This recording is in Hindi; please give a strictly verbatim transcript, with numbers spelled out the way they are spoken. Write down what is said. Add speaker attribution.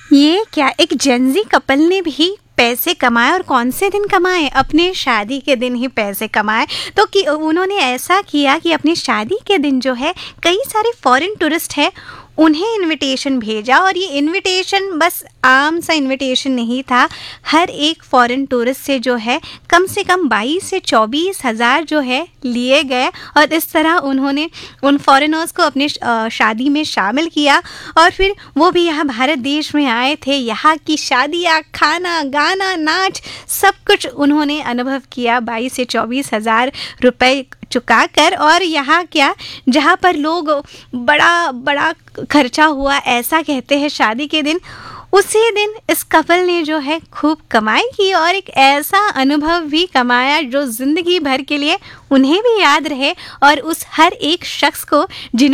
Speaker 1: ये क्या एक जेनज़ी कपल ने भी पैसे कमाए और कौन से दिन कमाए? अपने शादी के दिन ही पैसे कमाए। तो कि उन्होंने ऐसा किया कि अपनी शादी के दिन जो है कई सारे फॉरेन टूरिस्ट हैं उन्हें इनविटेशन भेजा और ये इनविटेशन बस आम सा इनविटेशन नहीं था। हर एक फॉरेन टूरिस्ट से जो है कम से कम बाईस से चौबीस हज़ार जो है लिए गए और इस तरह उन्होंने उन फॉरेनर्स को अपने अ, शादी में शामिल किया और फिर वो भी यहाँ भारत देश में आए थे। यहाँ की शादियाँ, खाना, गाना, नाच सब कुछ उन्होंने अनुभव किया बाईस से चौबीस हज़ार रुपए चुकाकर। और यहाँ क्या, जहाँ पर लोग बड़ा बड़ा खर्चा हुआ ऐसा कहते हैं शादी के दिन, उसी दिन इस कपल ने जो है खूब कमाई की और एक ऐसा अनुभव भी कमाया जो ज़िंदगी भर के लिए उन्हें भी याद रहे और उस हर एक शख्स को जिन्हों